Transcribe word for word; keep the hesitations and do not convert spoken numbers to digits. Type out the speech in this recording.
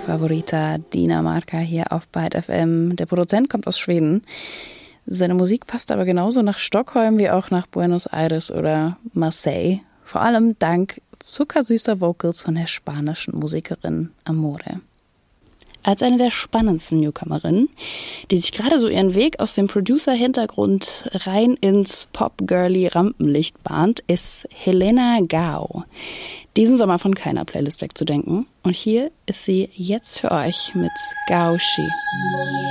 Favorita Dinamarca hier auf Byte F M. Der Produzent kommt aus Schweden. Seine Musik passt aber genauso nach Stockholm wie auch nach Buenos Aires oder Marseille. Vor allem dank zuckersüßer Vocals von der spanischen Musikerin Amore. Als eine der spannendsten Newcomerinnen, die sich gerade so ihren Weg aus dem Producer-Hintergrund rein ins Pop-Girly-Rampenlicht bahnt, ist Helena Gao. Diesen Sommer von keiner Playlist wegzudenken. Und hier ist sie jetzt für euch mit Gaoshi.